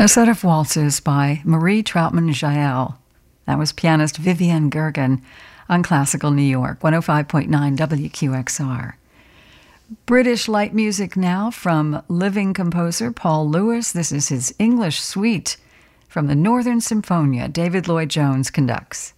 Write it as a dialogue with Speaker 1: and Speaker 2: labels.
Speaker 1: A set of waltzes by Marie Troutman Jael. That was pianist Vivian Gergen on Classical New York, 105.9 WQXR. British light music now from living composer Paul Lewis. This is his English suite from the Northern Symphonia. David Lloyd Jones conducts.